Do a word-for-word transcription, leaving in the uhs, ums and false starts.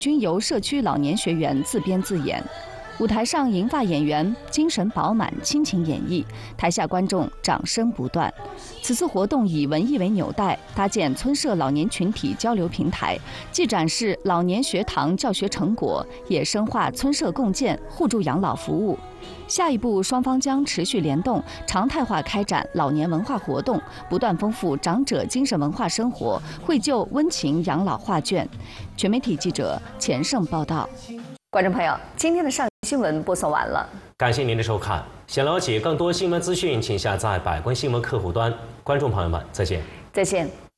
均由社区老年学员自编自演。舞台上，银发演员精神饱满、倾情演绎，台下观众掌声不断。此次活动以文艺为纽带，搭建村社老年群体交流平台，既展示老年学堂教学成果，也深化村社共建、互助养老服务。下一步，双方将持续联动，常态化开展老年文化活动，不断丰富长者精神文化生活，绘就温情养老画卷。全媒体记者钱胜报道。观众朋友，今天的上新闻播送完了， 感谢您的收看。想了解更多新闻资讯，请下载百官新闻客户端。观众朋友们，再见。 再见。